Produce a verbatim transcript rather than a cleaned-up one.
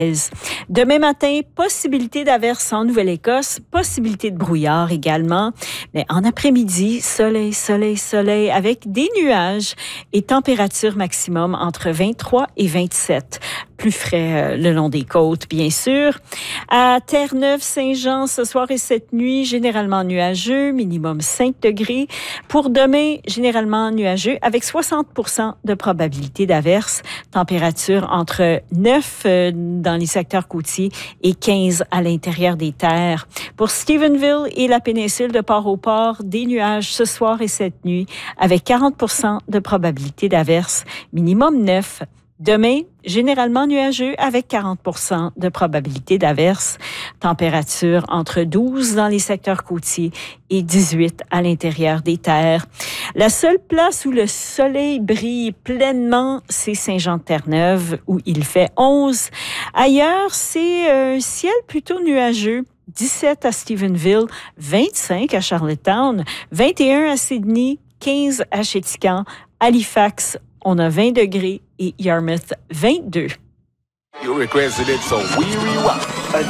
Demain matin, possibilité d'averse en Nouvelle-Écosse, possibilité de brouillard également. Mais en après-midi, soleil, soleil, soleil avec des nuages et température maximum entre vingt-trois et vingt-sept. Plus frais euh, le long des côtes, bien sûr. À Terre-Neuve-Saint-Jean, ce soir et cette nuit, généralement nuageux, minimum cinq degrés. Pour demain, généralement nuageux avec soixante pour cent de probabilité d'averse. Température entre neuf euh, dans les secteurs côtiers et quinze à l'intérieur des terres. Pour Stephenville et la péninsule de Port-au-Port, des nuages ce soir et cette nuit avec quarante pour cent de probabilité d'averse, minimum neuf. Demain, généralement nuageux avec quarante pour cent de probabilité d'averse. Température entre douze dans les secteurs côtiers et dix-huit à l'intérieur des terres. La seule place où le soleil brille pleinement, c'est Saint-Jean-de-Terre-Neuve, où il fait onze. Ailleurs, c'est un ciel plutôt nuageux. dix-sept à Stephenville, vingt-cinq à Charlottetown, vingt et un à Sydney, quinze à Chéticamp, Halifax, on a vingt degrés et Yarmouth, vingt-deux. You requested it, so we rewind.